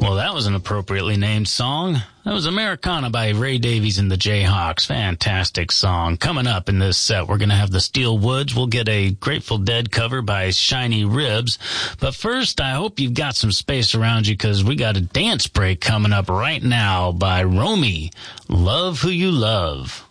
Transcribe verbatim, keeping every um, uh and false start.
Well, that was an appropriately named song. That was Americana by Ray Davies and the Jayhawks. Fantastic song. Coming up in this set, we're going to have the Steel Woods. We'll get a Grateful Dead cover by Shiny Ribs. But first, I hope you've got some space around you because we got a dance break coming up right now by Romy. Love Who You Love.